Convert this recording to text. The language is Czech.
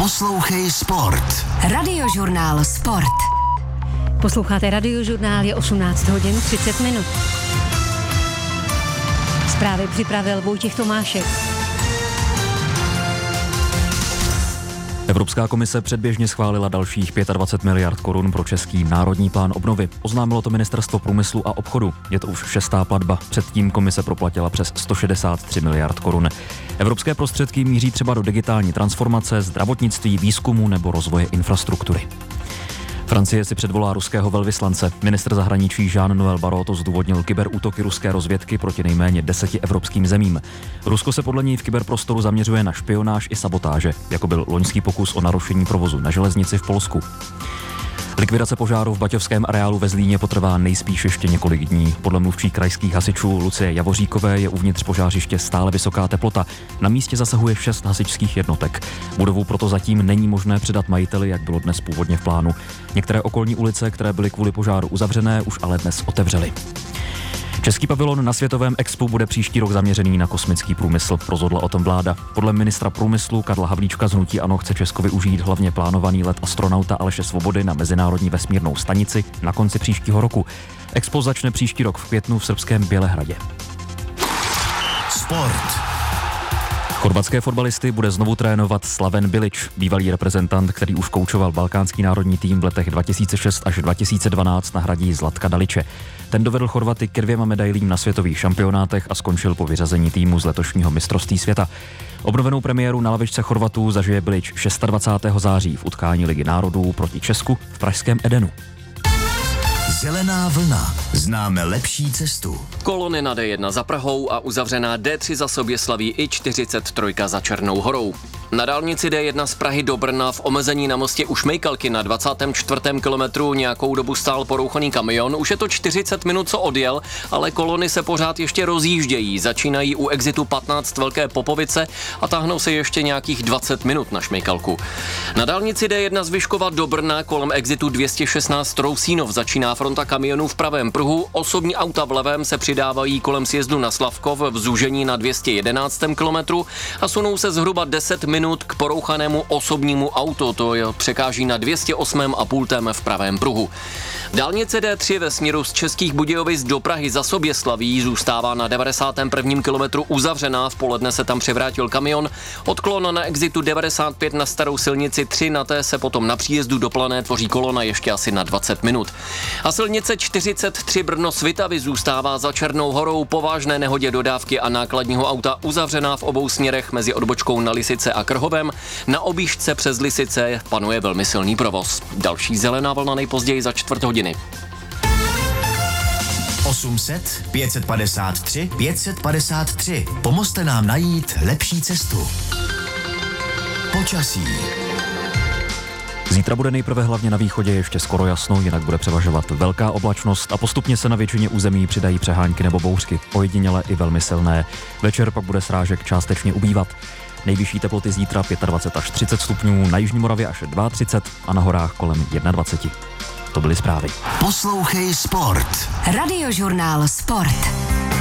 Poslouchej sport. Radiožurnál Sport. Posloucháte Radiožurnál, je 18 hodin 30 minut. Zprávy připravil Vojtěch Tomášek. Evropská komise předběžně schválila dalších 25 miliard korun pro český národní plán obnovy. Oznámilo to Ministerstvo průmyslu a obchodu. Je to už 6. platba. Předtím komise proplatila přes 163 miliard korun. Evropské prostředky míří třeba do digitální transformace, zdravotnictví, výzkumu nebo rozvoje infrastruktury. Francie si předvolá ruského velvyslance. Ministr zahraničí Jean-Noël Barrot to zdůvodnil kyberútoky ruské rozvědky proti nejméně 10 evropským zemím. Rusko se podle něj v kyberprostoru zaměřuje na špionáž i sabotáže, jako byl loňský pokus o narušení provozu na železnici v Polsku. Likvidace požáru v baťovském areálu ve Zlíně potrvá nejspíš ještě několik dní. Podle mluvčí krajských hasičů Lucie Javoříkové je uvnitř požářiště stále vysoká teplota. Na místě zasahuje 6 hasičských jednotek. Budovu proto zatím není možné předat majiteli, jak bylo dnes původně v plánu. Některé okolní ulice, které byly kvůli požáru uzavřené, už ale dnes otevřely. Český pavilon na Světovém expu bude příští rok zaměřený na kosmický průmysl, rozhodla o tom vláda. Podle ministra průmyslu Karla Havlíčka z hnutí ANO chce Česko využít hlavně plánovaný let astronauta Aleše Svobody na Mezinárodní vesmírnou stanici na konci příštího roku. Expo začne příští rok v květnu v srbském Bělehradě. Sport. Chorvatské fotbalisty bude znovu trénovat Slaven Bilić, bývalý reprezentant, který už koučoval balkánský národní tým v letech 2006 až 2012, nahradí Zlatka Daliče. Ten dovedl Chorvaty ke 2 medailím na světových šampionátech a skončil po vyřazení týmu z letošního mistrovství světa. Obnovenou premiéru na lavičce Chorvatů zažije Bilić 26. září v utkání Ligy národů proti Česku v pražském Edenu. Zelená vlna. Známe lepší cestu. Kolony na D1 za Prahou a uzavřená D3 za Soběslaví i 43 za Černou Horou. Na dálnici D1 z Prahy do Brna v omezení na mostě u Šmejkalky na 24. kilometru nějakou dobu stál porouchaný kamion. Už je to 40 minut, co odjel, ale kolony se pořád ještě rozjíždějí. Začínají u exitu 15 Velké Popovice a táhnou se ještě nějakých 20 minut na Šmejkalku. Na dálnici D1 z Vyškova do Brna kolem exitu 216 Trousínov začíná fronta kamionů v pravém pruhu. Osobní auta v levém se přidávají kolem sjezdu na Slavkov v zúžení na 211. kilometru a sunou se zhruba 10 minut k porouchanému osobnímu autu, to překáží na 208,5 v pravém pruhu. Dálnice D3 ve směru z Českých Budějovic do Prahy za Soběslaví zůstává na 91. kilometru uzavřená, v poledne se tam převrátil kamion, odklon na exitu 95 na starou silnici 3, na té se potom na příjezdu do Plané tvoří kolona ještě asi na 20 minut. A silnice 43 Brno Svitavy zůstává za Černou Horou po vážné nehodě dodávky a nákladního auta uzavřená v obou směrech mezi odbočkou na Lisice a Krhovem. Na objížďce přes Lisice panuje velmi silný provoz. Další zelená vlna nejpozději za 4 hodiny. 800 553 553. Pomozte nám najít lepší cestu. Počasí. Zítra bude nejprve hlavně na východě ještě skoro jasno, jinak bude převažovat velká oblačnost a postupně se na většině území přidají přehánky nebo bouřky, ojediněle i velmi silné. Večer pak bude srážek částečně ubývat. Nejvyšší teploty zítra 25 až 30 stupňů, na jižní Moravě až 32 a na horách kolem 21. To byly zprávy. Poslouchej sport. Radiožurnál Sport.